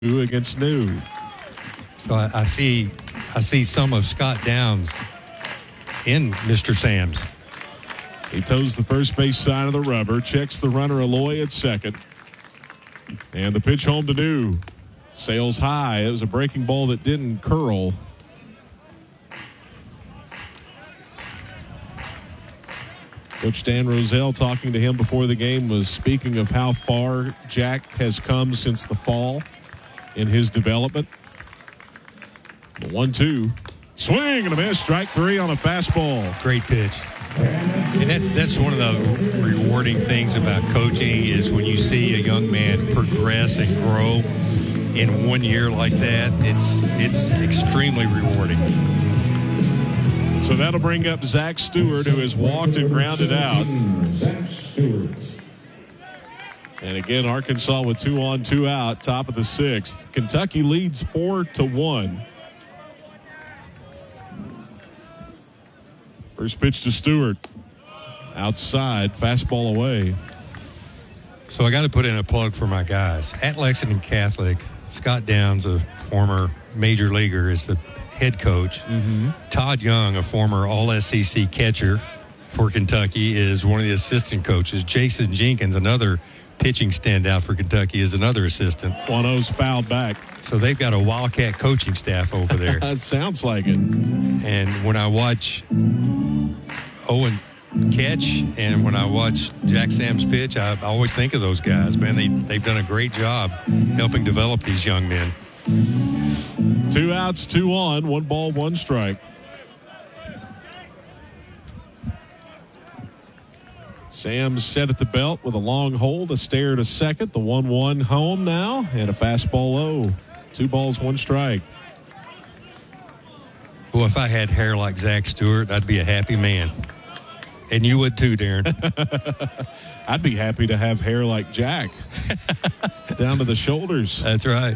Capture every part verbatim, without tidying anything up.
against New. So I, I see I see some of Scott Downs in Mister Sam's. He toes the first base side of the rubber, checks the runner Aloy at second. And the pitch home to New. Sails high. It was a breaking ball that didn't curl. Coach Dan Roselle, talking to him before the game, was speaking of how far Jack has come since the fall in his development. The one two. Swing and a miss. Strike three on a fastball. Great pitch. And that's that's one of the rewarding things about coaching is when you see a young man progress and grow in one year like that, it's it's extremely rewarding. So that'll bring up Zach Stewart, who has walked and grounded out. And again, Arkansas with two on, two out, top of the sixth. Kentucky leads four to one. First pitch to Stewart. Outside, fastball away. So I got to put in a plug for my guys. At Lexington Catholic, Scott Downs, a former major leaguer, is the head coach. Mm-hmm. Todd Young, a former All S E C catcher for Kentucky, is one of the assistant coaches. Jason Jenkins, another pitching standout for Kentucky, is another assistant. one oh's fouled back. So they've got a Wildcat coaching staff over there. That sounds like it. And when I watch Owen catch and when I watch Jack Sam's pitch, I, I always think of those guys. Man, they, they've done a great job helping develop these young men. Two outs, two on, one ball, one strike. Sam's set at the belt with a long hold, a stare to second, the one one home now, and a fastball low. Two balls, one strike. Well, if I had hair like Zach Stewart, I'd be a happy man. And you would too, Darren. I'd be happy to have hair like Jack. Down to the shoulders. That's right.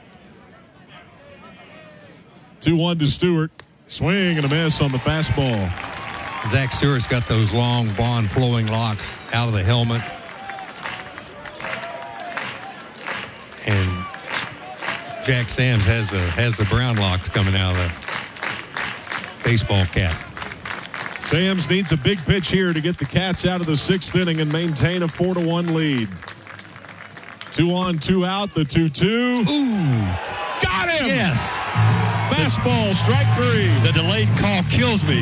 two one to Stewart. Swing and a miss on the fastball. Zach Stewart's got those long, blonde, flowing locks out of the helmet. And Jack Sams has the has the brown locks coming out of the baseball cap. Sams needs a big pitch here to get the Cats out of the sixth inning and maintain a four to one lead. Two on, two out, the two two. Ooh. Got him! Yes. Fastball, strike three. The delayed call kills me.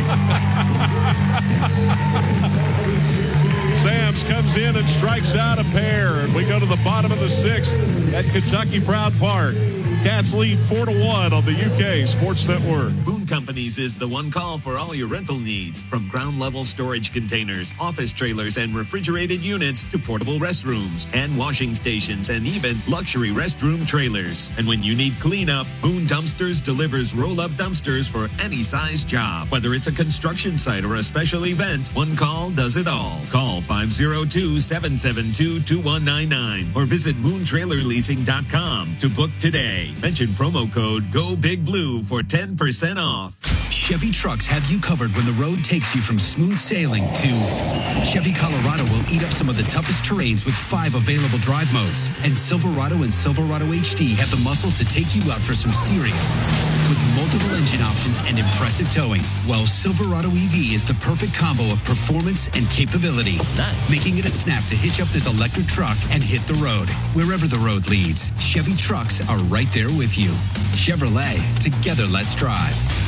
Sams comes in and strikes out a pair. And we go to the bottom of the sixth at Kentucky Proud Park. Cats lead four to one on the U K Sports Network. Boone Companies is the one call for all your rental needs, from ground-level storage containers, office trailers, and refrigerated units to portable restrooms, hand washing stations, and even luxury restroom trailers. And when you need cleanup, Boone Dumpsters delivers roll-up dumpsters for any size job. Whether it's a construction site or a special event, one call does it all. Call five oh two, seven seven two, two one nine nine or visit moon trailer leasing dot com to book today. Mention promo code GOBIGBLUE for ten percent off. Chevy trucks have you covered when the road takes you from smooth sailing to Chevy Colorado will eat up some of the toughest terrains with five available drive modes. And Silverado and Silverado H D have the muscle to take you out for some serious. With multiple engine options and impressive towing, while Silverado E V is the perfect combo of performance and capability. Nice. Making it a snap to hitch up this electric truck and hit the road. Wherever the road leads, Chevy trucks are right there with you. Chevrolet, together let's drive.